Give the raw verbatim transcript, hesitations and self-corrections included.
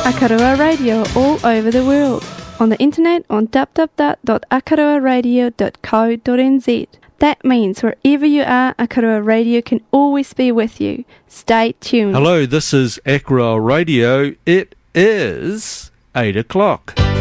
Akarua Radio all over the world. On the internet on w w w dot akarua radio dot co dot n z. That means wherever you are, Akarua Radio can always be with you. Stay tuned. Hello, this is Akarua Radio. It is eight o'clock.